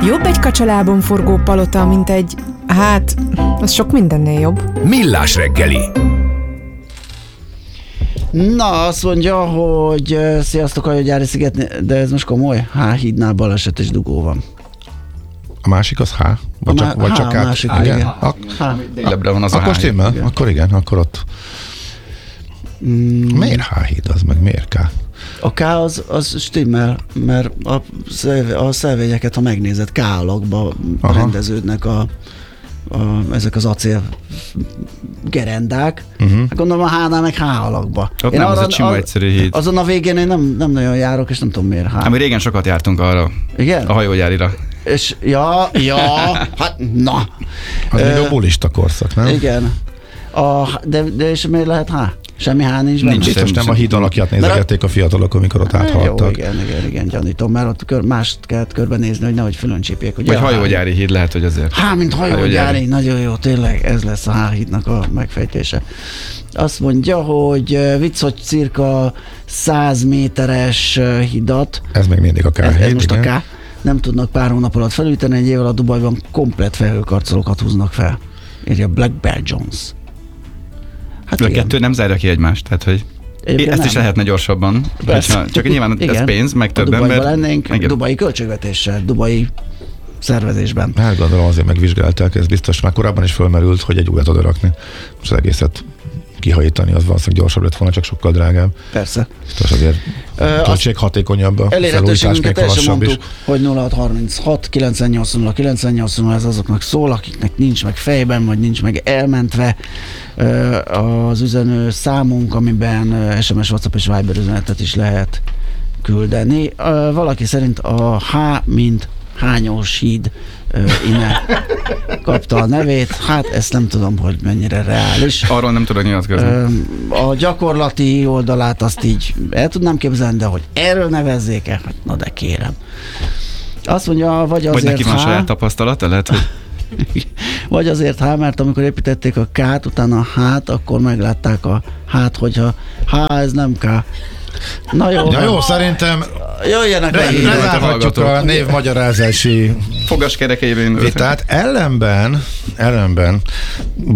Jobb egy kacsalábon forgó palota, mint egy... Hát, az sok mindennél jobb. Millás reggeli. Na, azt mondja, hogy sziasztok, Hajógyári sziget, de ez most komoly. H-hídnál baleset és dugó van. A másik az H? Vagy csak a másik, igen. Délebbre van az akkor a H. stimmel? Akkor igen, akkor ott. Miért H-híd az, meg miért K? A K az stimmel, mert a szelvényeket, ha megnézed, K alakba rendeződnek ezek az acél gerendák. Gondolom a H-nál meg H alakba. Ott nem, az egy sima egyszerű híd. Azon a végén én nem nagyon járok, és nem tudom miért H. Hát mi régen sokat jártunk arra. Igen? A Hajógyárira. És hát na. Az még a bulista korszak, nem? Igen. De és miért lehet H? Semmi H nincs benne? Biztos nem a híd alakját nézegették a fiatalok, amikor ott áthaltak. Jó, igen, gyanítom, mert ott mást kellett körbenézni, hogy nehogy fölöncsípjék. Vagy Hajógyári híd lehet, hogy azért. Mint Hajógyári, nagyon jó, tényleg ez lesz a H-hídnak a megfejtése. Azt mondja, hogy vicc, hogy cirka 100 méteres hidat. Ez még mindig a K-híd. Ez most a K. Nem tudnak pár hónap alatt felújítani, egy év alatt Dubajban komplett felhőkarcolókat húznak fel. Írja Black Bear Jones. Hát a kettő nem zárja ki egymást, tehát hogy ezt is lehetne gyorsabban. Csak nyilván igen, ez pénz, meg több ember. Dubajban lennénk, igen. Dubai költségvetéssel, dubai szervezésben. Hát gondolom azért megvizsgálták, ez biztos már korábban is fölmerült, hogy egy újat odarakni. Most az egészet kihajítani, az valószínűleg gyorsabb lett volna, csak sokkal drágább. Persze. És azért költséghatékonyabb, a felújítás még halassabb is. Hogy 0636 980 980, ez azoknak szól, akiknek nincs meg fejben, vagy nincs meg elmentve az üzenő számunk, amiben SMS, WhatsApp és Viber üzenetet is lehet küldeni. Valaki szerint a H, mint Hányós híd innen kapta a nevét. Hát ezt nem tudom, hogy mennyire reális. Arról nem tudok nyilatkozni. A gyakorlati oldalát azt így el tudnám képzelni, de hogy erről nevezzék el, hát na de kérem. Azt mondja, vagy azért neki van saját tapasztalata, lehet, hogy... Vagy azért mert amikor építették a K-t, utána a H-t, akkor meglátták a H-t, hogyha H, ez nem K. Na jó. Ja, jó, szerintem jöjjenek lezárhatjuk a névmagyarázási fogaskerekeiben vitát. Ellenben